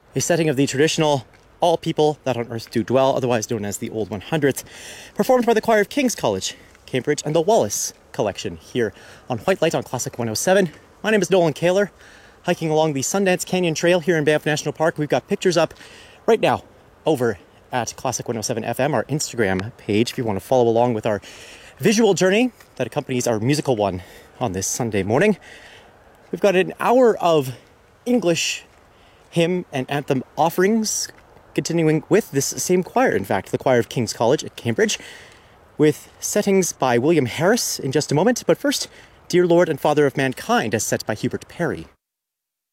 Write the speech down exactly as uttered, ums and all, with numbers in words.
a setting of the traditional All People That on Earth Do Dwell, otherwise known as the Old one hundredth, performed by the choir of King's College, Cambridge, and the Wallace Collection here on White Light on Classic one oh seven. My name is Nolan Kaler, hiking along the Sundance Canyon Trail here in Banff National Park. We've got pictures up right now over at Classic one oh seven F M, our Instagram page, if you want to follow along with our visual journey that accompanies our musical one on this Sunday morning. We've got an hour of English hymn and anthem offerings, continuing with this same choir, in fact, the choir of King's College at Cambridge, with settings by William Harris in just a moment. But first, Dear Lord and Father of Mankind, as set by Hubert Parry.